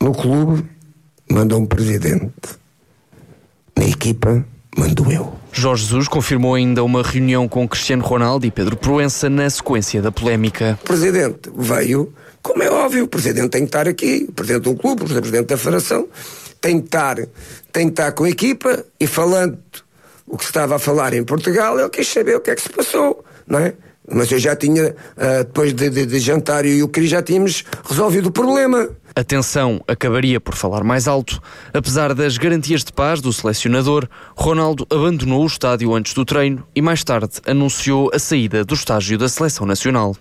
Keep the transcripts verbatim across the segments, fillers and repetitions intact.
No clube, manda um presidente. Na equipa, mando eu. Jorge Jesus confirmou ainda uma reunião com Cristiano Ronaldo e Pedro Proença na sequência da polémica. O presidente veio, como é óbvio, o presidente tem que estar aqui, o presidente do clube, o presidente da federação, tem que estar, tem que estar com a equipa e falando o que se estava a falar em Portugal, ele quis saber o que é que se passou, não é? Mas eu já tinha, uh, depois de, de, de jantar, eu e o Cris já tínhamos resolvido o problema. A tensão acabaria por falar mais alto. Apesar das garantias de paz do selecionador, Ronaldo abandonou o estádio antes do treino e mais tarde anunciou a saída do estágio da Seleção Nacional.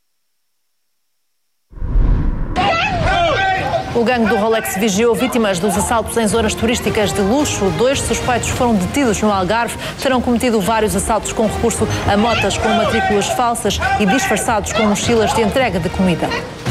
O gangue do Rolex vigiou vítimas dos assaltos em zonas turísticas de luxo. Dois suspeitos foram detidos no Algarve. Terão cometido vários assaltos com recurso a motas com matrículas falsas e disfarçados com mochilas de entrega de comida.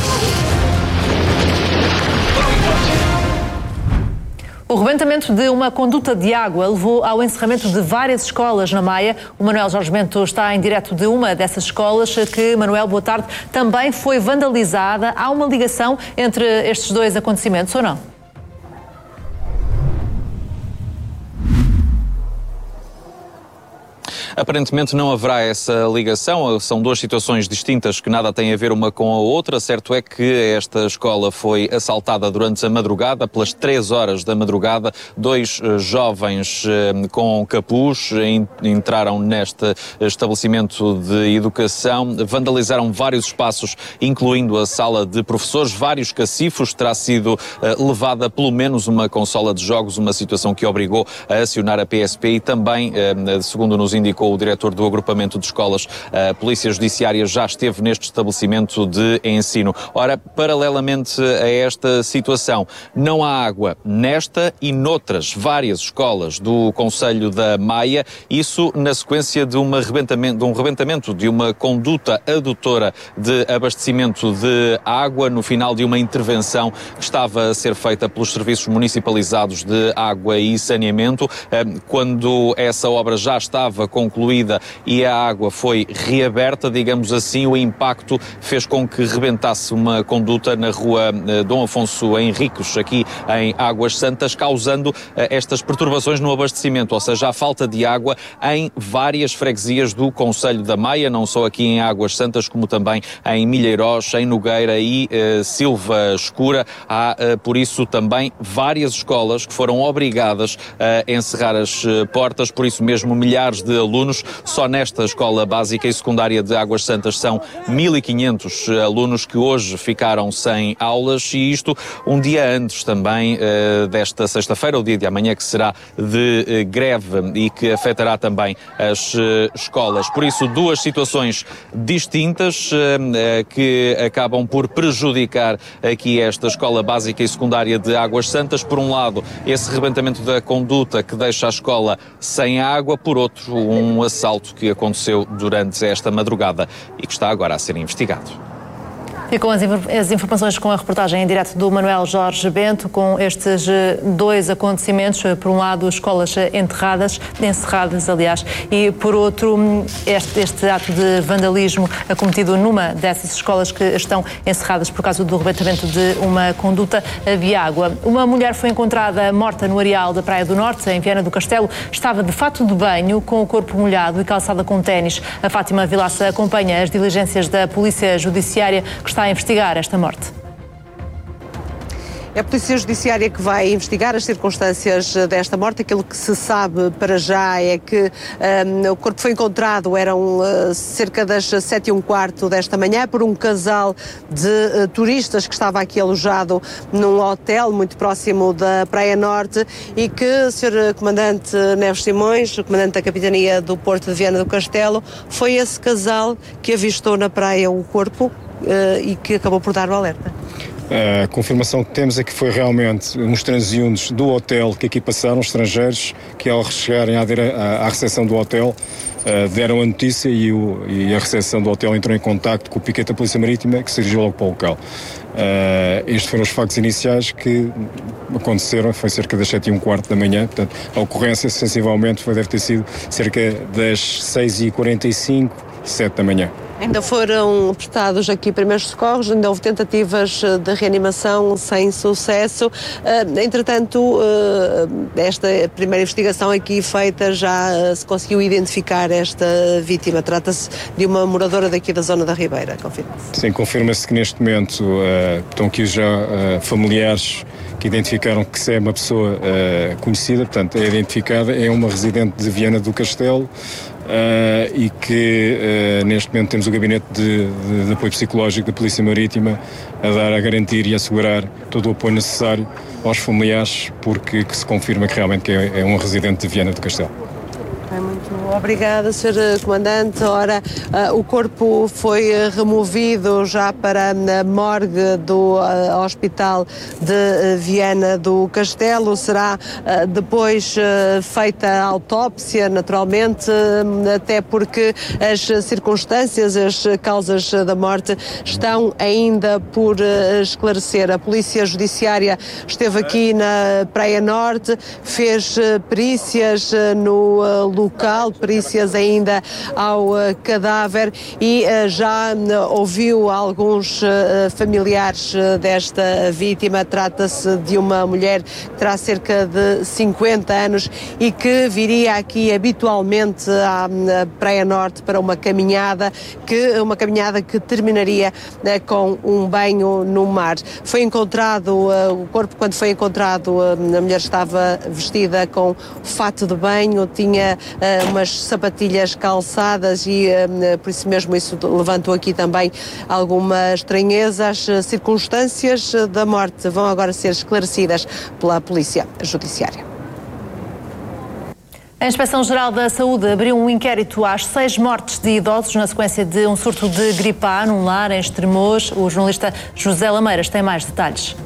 O rebentamento de uma conduta de água levou ao encerramento de várias escolas na Maia. O Manuel Jorge Bento está em direto de uma dessas escolas que, Manuel, boa tarde, também foi vandalizada. Há uma ligação entre estes dois acontecimentos ou não? Aparentemente não haverá essa ligação, são duas situações distintas que nada têm a ver uma com a outra. Certo é que esta escola foi assaltada durante a madrugada, pelas três horas da madrugada. Dois uh, jovens uh, com capuz entraram neste estabelecimento de educação, vandalizaram vários espaços, incluindo a sala de professores, vários cacifos. Terá sido uh, levada pelo menos uma consola de jogos, uma situação que obrigou a acionar a P S P e também, uh, segundo nos indicou o diretor do agrupamento de escolas, a Polícia Judiciária já esteve neste estabelecimento de ensino. Ora, paralelamente a esta situação, não há água nesta e noutras várias escolas do Concelho da Maia, isso na sequência de, uma rebentamento, de um rebentamento de uma conduta adutora de abastecimento de água no final de uma intervenção que estava a ser feita pelos serviços municipalizados de água e saneamento. Quando essa obra já estava concluída e a água foi reaberta, digamos assim, o impacto fez com que rebentasse uma conduta na rua Dom Afonso Henriques, aqui em Águas Santas, causando estas perturbações no abastecimento, ou seja, a falta de água em várias freguesias do Concelho da Maia, não só aqui em Águas Santas, como também em Milheiros, em Nogueira e eh, Silva Escura. Há, eh, por isso, também várias escolas que foram obrigadas a encerrar as eh, portas, por isso mesmo milhares de alunos. Só nesta escola básica e secundária de Águas Santas são mil e quinhentos alunos que hoje ficaram sem aulas, e isto um dia antes também uh, desta sexta-feira, o dia de amanhã, que será de uh, greve e que afetará também as uh, escolas. Por isso, duas situações distintas uh, uh, que acabam por prejudicar aqui esta escola básica e secundária de Águas Santas. Por um lado, esse rebentamento da conduta que deixa a escola sem água, por outro, um assalto que aconteceu durante esta madrugada e que está agora a ser investigado. Ficam as, as informações com a reportagem em direto do Manuel Jorge Bento, com estes dois acontecimentos. Por um lado, escolas enterradas, encerradas, aliás, e por outro, este, este ato de vandalismo cometido numa dessas escolas que estão encerradas por causa do rebentamento de uma conduta de água. Uma mulher foi encontrada morta no areal da Praia do Norte, em Viana do Castelo. Estava de fato de banho, com o corpo molhado e calçada com ténis. A Fátima Vilaça acompanha as diligências da Polícia Judiciária, que está a investigar esta morte. É a Polícia Judiciária que vai investigar as circunstâncias desta morte. Aquilo que se sabe para já é que um, o corpo foi encontrado, eram uh, cerca das sete e um quarto desta manhã, por um casal de uh, turistas que estava aqui alojado num hotel muito próximo da Praia Norte, e que o senhor Comandante Neves Simões, o Comandante da Capitania do Porto de Viana do Castelo, foi esse casal que avistou na praia o corpo uh, e que acabou por dar o alerta. A confirmação que temos é que foi realmente uns transeuntes do hotel que aqui passaram, estrangeiros, que ao chegarem à, dire... à recepção do hotel uh, deram a notícia e, o... e a recepção do hotel entrou em contacto com o piquete da Polícia Marítima, que se dirigiu logo para o local. Uh, estes foram os factos iniciais que aconteceram, foi cerca das sete e um quarto da manhã, portanto a ocorrência sensivelmente foi, deve ter sido cerca das seis e quarenta e cinco, sete da manhã. Ainda foram prestados aqui primeiros socorros, ainda houve tentativas de reanimação sem sucesso. Entretanto, esta primeira investigação aqui feita já se conseguiu identificar esta vítima. Trata-se de uma moradora daqui da zona da Ribeira, confirma-se? Sim, confirma-se que neste momento uh, estão aqui já uh, familiares que identificaram que se é uma pessoa uh, conhecida, portanto é identificada, é uma residente de Viana do Castelo. Uh, e que uh, neste momento temos o gabinete de, de, de apoio psicológico da Polícia Marítima a dar, a garantir e assegurar todo o apoio necessário aos familiares, porque que se confirma que realmente que é, é um residente de Viana do Castelo. Muito obrigada, senhor Comandante. Ora, uh, o corpo foi uh, removido já para a morgue do uh, Hospital de uh, Viana do Castelo. Será uh, depois uh, feita a autópsia, naturalmente, uh, até porque as circunstâncias, as causas da morte estão ainda por uh, esclarecer. A Polícia Judiciária esteve aqui na Praia Norte, fez uh, perícias uh, no uh, local, perícias ainda ao uh, cadáver e uh, já uh, ouviu alguns uh, familiares uh, desta vítima. Trata-se de uma mulher que terá cerca de cinquenta anos e que viria aqui habitualmente à, à Praia Norte para uma caminhada, que, uma caminhada que terminaria uh, com um banho no mar. Foi encontrado uh, o corpo, quando foi encontrado, uh, a mulher estava vestida com fato de banho, tinha uh, umas sapatilhas calçadas e uh, por isso mesmo isso levantou aqui também alguma estranheza. As circunstâncias da morte vão agora ser esclarecidas pela Polícia Judiciária. A Inspeção-Geral da Saúde abriu um inquérito às seis mortes de idosos na sequência de um surto de gripe A num lar em Estremoz. O jornalista José Lameiras tem mais detalhes.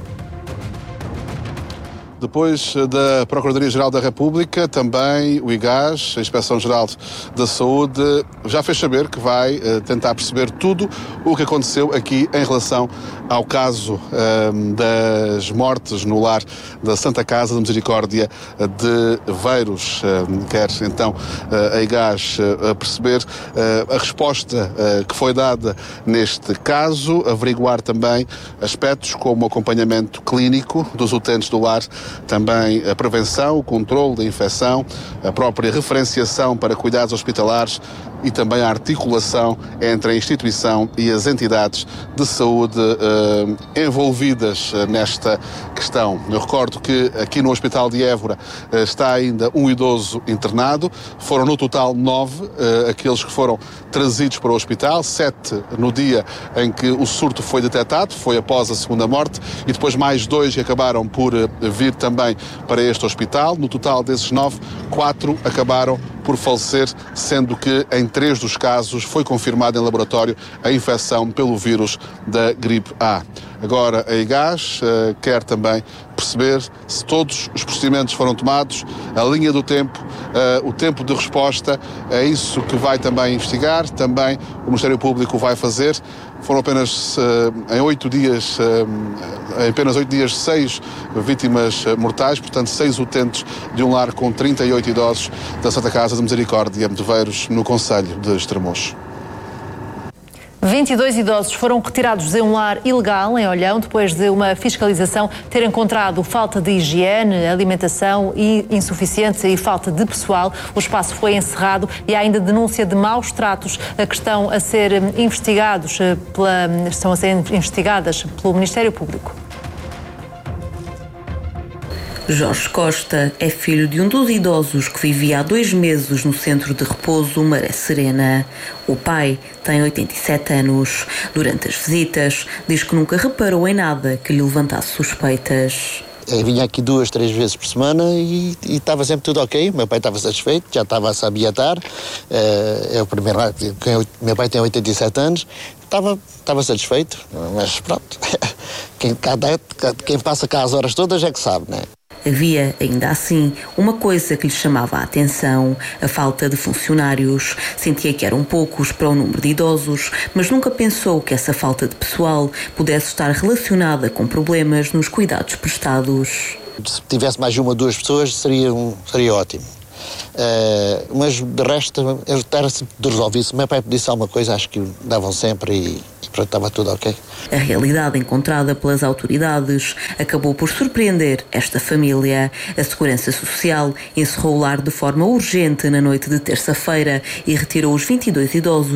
Depois da Procuradoria-Geral da República, também o I G A S, a Inspeção-Geral da Saúde, já fez saber que vai uh, tentar perceber tudo o que aconteceu aqui em relação ao caso uh, das mortes no lar da Santa Casa de Misericórdia de Veiros. Uh, quer então uh, a I G A S uh, perceber uh, a resposta uh, que foi dada neste caso, averiguar também aspectos como o acompanhamento clínico dos utentes do lar, também a prevenção, o controle da infecção, a própria referenciação para cuidados hospitalares e também a articulação entre a instituição e as entidades de saúde eh, envolvidas nesta questão. Eu recordo que aqui no Hospital de Évora eh, está ainda um idoso internado, foram no total nove eh, aqueles que foram trazidos para o hospital, sete no dia em que o surto foi detectado, foi após a segunda morte, e depois mais dois que acabaram por eh, vir também para este hospital. No total desses nove, quatro acabaram por falecer, sendo que em três dos casos foi confirmada em laboratório a infecção pelo vírus da gripe A. Agora a I G A S uh, quer também perceber se todos os procedimentos foram tomados, a linha do tempo, uh, o tempo de resposta, é isso que vai também investigar, também o Ministério Público vai fazer. Foram apenas uh, em oito dias, uh, em apenas oito dias, seis vítimas uh, mortais, portanto seis utentes de um lar com trinta e oito idosos da Santa Casa de Misericórdia de Veiros, no concelho de Estremoz. vinte e dois idosos foram retirados de um lar ilegal em Olhão depois de uma fiscalização ter encontrado falta de higiene, alimentação e insuficiente e falta de pessoal. O espaço foi encerrado e há ainda denúncia de maus tratos que estão a ser investigados pela, estão a ser investigadas pelo Ministério Público. Jorge Costa é filho de um dos idosos que vivia há dois meses no centro de repouso Maré Serena. O pai tem oitenta e sete anos. Durante as visitas, diz que nunca reparou em nada que lhe levantasse suspeitas. Eu vinha aqui duas, três vezes por semana e estava sempre tudo ok. Meu pai estava satisfeito, já estava a se ambientar. É o primeiro, meu pai tem oitenta e sete anos, estava, estava satisfeito, mas pronto. Quem, quem passa cá as horas todas é que sabe, não é? Havia, ainda assim, uma coisa que lhe chamava a atenção, a falta de funcionários. Sentia que eram poucos para o número de idosos, mas nunca pensou que essa falta de pessoal pudesse estar relacionada com problemas nos cuidados prestados. Se tivesse mais uma ou duas pessoas seria, um, seria ótimo. Uh, mas de resto, era sempre de resolver. Se o meu pai pedisse alguma coisa, acho que davam sempre e, e pronto, estava tudo ok. A realidade encontrada pelas autoridades acabou por surpreender esta família. A Segurança Social encerrou o lar de forma urgente na noite de terça-feira e retirou os vinte e dois idosos